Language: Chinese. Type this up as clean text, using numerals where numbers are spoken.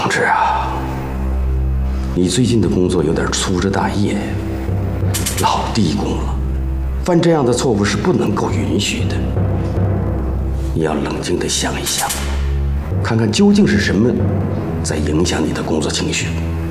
同志啊，你最近的工作有点粗枝大叶，老低功了，犯这样的错误是不能够允许的。你要冷静地想一想，看看究竟是什么在影响你的工作情绪。